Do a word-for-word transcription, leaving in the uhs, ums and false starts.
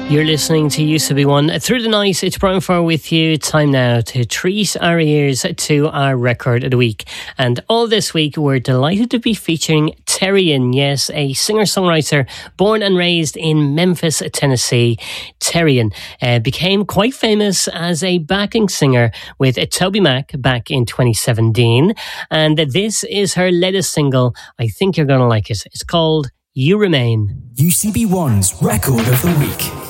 You're listening to Used to Be One. Through the night, it's Brian Farr with you. Time now to treat our ears to our record of the week. And all this week, we're delighted to be featuring Terrian. Yes, a singer-songwriter born and raised in Memphis, Tennessee. Terrian uh, became quite famous as a backing singer with uh, Toby Mac back in twenty seventeen. And this is her latest single. I think you're going to like it. It's called You Remain. U C B one's Record of the Week.